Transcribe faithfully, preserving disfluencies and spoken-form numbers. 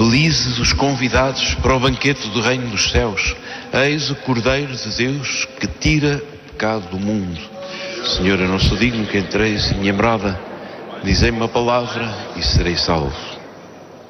Felizes os convidados para o banquete do reino dos céus. Eis o Cordeiro de Deus que tira o pecado do mundo. Senhor, eu não sou digno que entreis em minha morada. Dizei-me uma palavra e serei salvo.